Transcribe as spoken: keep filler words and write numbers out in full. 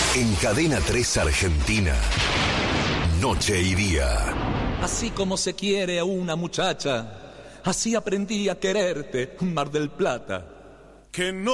En Cadena tres Argentina, noche y día. Así como se quiere a una muchacha, así aprendí a quererte, Mar del Plata. Que no